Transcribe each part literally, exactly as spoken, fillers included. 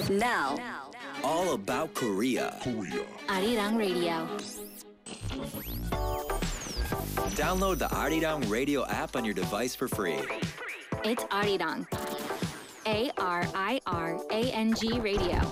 Now, all about Korea. Korea. Arirang Radio. Download the Arirang Radio app on your device for free. It's Arirang. A R I R A N G Radio.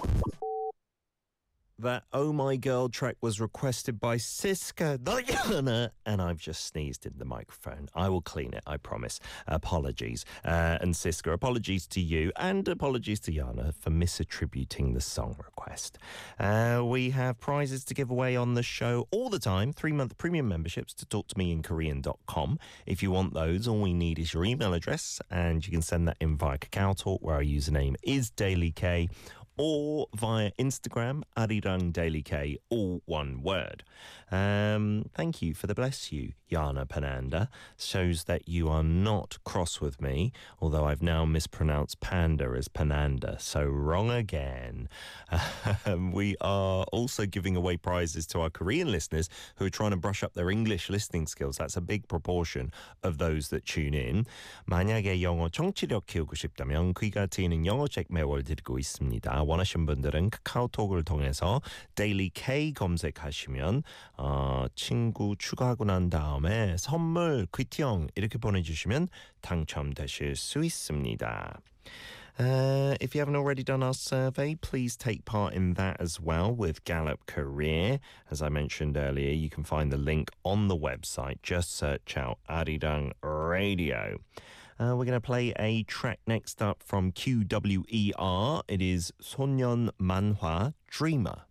That Oh My Girl track was requested by Siska Diana, and I've just sneezed in the microphone. I will clean it, I promise. Apologies. Uh, and Siska, apologies to you, and apologies to Yana for misattributing the song request. Uh, we have prizes to give away on the show all the time. Three-month premium memberships to talk to me in korean dot com. If you want those, all we need is your email address, and you can send that in via KakaoTalk, where our username is DailyK, or via Instagram, Arirang Daily K, all one word. Um, thank you for the bless you, Yana Pananda. Shows that you are not cross with me, although I've now mispronounced panda as pananda, so wrong again. Um, we are also giving away prizes to our Korean listeners who are trying to brush up their English listening skills. That's a big proportion of those that tune in. 만약에 영어 청취력 키우고 싶다면 귀가 트이는 영어책 매월 드리고 있습니다. 원하시는 분들은 카카오톡을 통해서 Daily K 검색하시면 어, 친구 추가하고 난 다음에 선물 귀티형 이렇게 보내주시면 당첨되실 수 있습니다. Uh, if you haven't already done our survey, please take part in that as well with Gallup Career. As I mentioned earlier, you can find the link on the website. Just search out Arirang Radio. Uh, we're going to play a track next up from Q W E R. It is Sonyeon Manhwa Dreamer.